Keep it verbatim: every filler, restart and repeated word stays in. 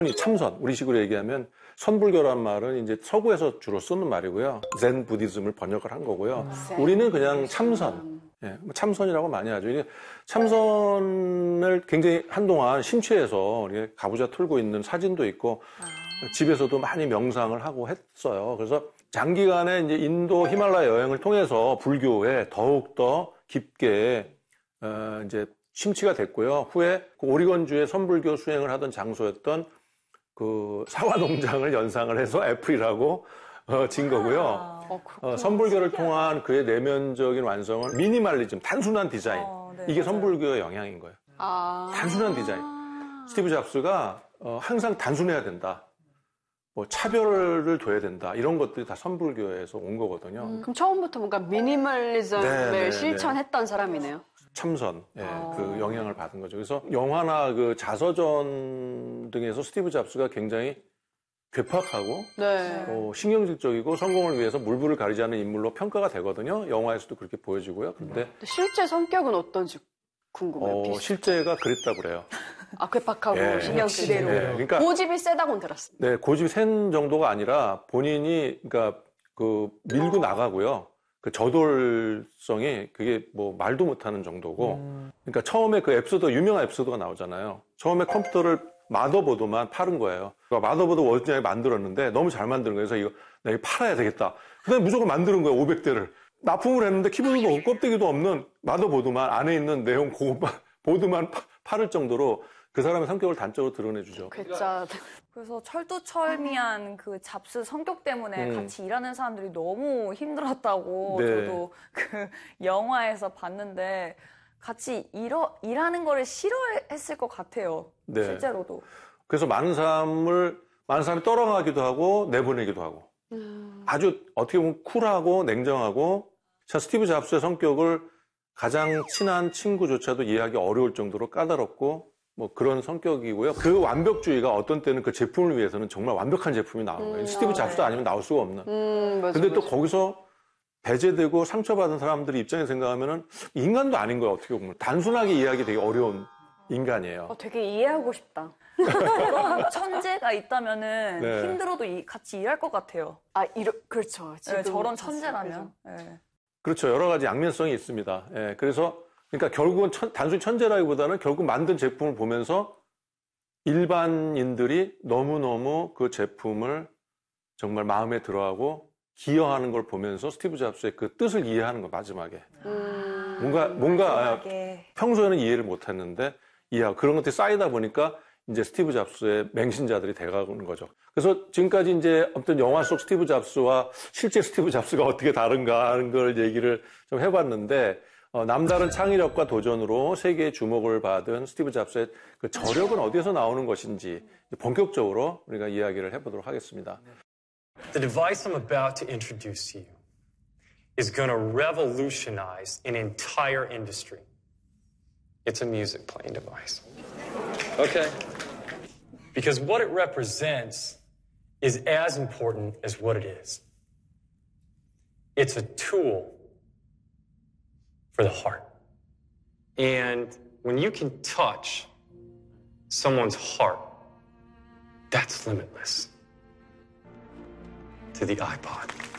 참선, 우리식으로 얘기하면 선불교란 말은 이제 서구에서 주로 쓰는 말이고요. 젠 부디즘을 번역을 한 거고요. 음. 우리는 그냥 참선, 예, 참선이라고 많이 하죠. 참선을 굉장히 한동안 심취해서 가부좌 틀고 있는 사진도 있고 아. 집에서도 많이 명상을 하고 했어요. 그래서 장기간의 이제 인도 히말라야 여행을 통해서 불교에 더욱더 깊게 어, 이제 심취가 됐고요. 후에 그 오리건주의 선불교 수행을 하던 장소였던 그 사과 농장을 연상을 해서 애플이라고 어, 진 거고요. 아, 어, 어, 선불교를 신기하다. 통한 그의 내면적인 완성은 미니멀리즘, 단순한 디자인. 어, 네, 이게 맞아요. 선불교의 영향인 거예요. 아~ 단순한 디자인. 스티브 잡스가 어, 항상 단순해야 된다. 뭐 차별을 둬야 된다. 이런 것들이 다 선불교에서 온 거거든요. 음, 그럼 처음부터 뭔가 미니멀리즘을 네, 네, 실천했던 네. 사람이네요. 참선, 예, 아. 그 영향을 받은 거죠. 그래서 영화나 그 자서전 등에서 스티브 잡스가 굉장히 괴팍하고 네. 어, 신경질적이고 성공을 위해서 물불을 가리지 않는 인물로 평가가 되거든요. 영화에서도 그렇게 보여지고요. 그런데 실제 성격은 어떤지 궁금해요. 어, 실제가 그랬다고 그래요. 아, 괴팍하고 예. 신경질대로. 예. 그러니까 고집이 세다고는 들었습니다. 네, 고집이 센 정도가 아니라 본인이 그러니까 그 밀고 나가고요. 그 저돌성이 그게 뭐 말도 못하는 정도고. 음. 그러니까 처음에 그 에피소드 유명한 에피소드가 나오잖아요. 처음에 컴퓨터를 마더보드만 파는 거예요. 그러니까 마더보드 원장이 만들었는데 너무 잘 만드는 거예요. 그래서 이거 나 이거 팔아야 되겠다. 그다음에 무조건 만드는 거예요. 오백 대를. 납품을 했는데 키보드도 없고 껍데기도 없는 마더보드만 안에 있는 내용 고급만 보드만 파, 팔을 정도로 그 사람의 성격을 단적으로 드러내주죠. 괴짜. 그래서 철두철미한 그 잡스 성격 때문에 음. 같이 일하는 사람들이 너무 힘들었다고 네. 저도 그 영화에서 봤는데 같이 일어, 일하는 거를 싫어했을 것 같아요. 네. 실제로도. 그래서 많은 사람을 많은 사람이 떨어가기도 하고 내보내기도 하고 음. 아주 어떻게 보면 쿨하고 냉정하고 자 스티브 잡스의 성격을 가장 친한 친구조차도 이해하기 어려울 정도로 까다롭고 뭐 그런 성격이고요. 그 완벽주의가 어떤 때는 그 제품을 위해서는 정말 완벽한 제품이 나오는 거예요. 음, 스티브 잡스도 네. 아니면 나올 수가 없는. 음, 맞아, 근데 또 맞아. 거기서 배제되고 상처받은 사람들이 입장에 생각하면은 인간도 아닌 거예요. 어떻게 보면 단순하게 이해하기 되게 어려운 인간이에요. 어, 되게 이해하고 싶다. 그런 천재가 있다면은 네. 힘들어도 이, 같이 일할 것 같아요. 아, 이러, 그렇죠. 네, 저런 천재라면. 네. 그렇죠. 여러 가지 양면성이 있습니다. 예, 그래서 그러니까 결국은 천, 단순히 천재라기보다는 결국 만든 제품을 보면서 일반인들이 너무너무 그 제품을 정말 마음에 들어하고 기여하는 걸 보면서 스티브 잡스의 그 뜻을 이해하는 거 마지막에. 음, 뭔가, 뭔가 마지막에. 평소에는 이해를 못 했는데 이해하고 그런 것들이 쌓이다 보니까 이제 스티브 잡스의 맹신자들이 돼가는 거죠. 그래서 지금까지 이제 어떤 영화 속 스티브 잡스와 실제 스티브 잡스가 어떻게 다른가 하는 걸 얘기를 좀 해봤는데 어, 남다른 창의력과 도전으로 세계의 주목을 받은 스티브 잡스의 그 저력은 어디에서 나오는 것인지 본격적으로 우리가 이야기를 해보도록 하겠습니다. The device I'm about to introduce to you is going to revolutionize an entire industry. It's a music playing device. Okay? Because what it represents is as important as what it is. It's a tool for the heart. And when you can touch someone's heart, that's limitless to the iPod.